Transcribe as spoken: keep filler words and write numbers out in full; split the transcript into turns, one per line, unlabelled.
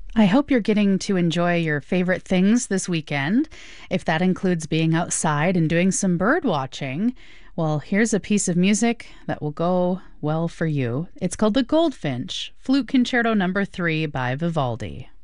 I hope you're getting to enjoy your favorite things this weekend. If that includes being outside and doing some bird watching, well, here's a piece of music that will go well for you. It's called The Goldfinch, Flute Concerto Number three by Vivaldi.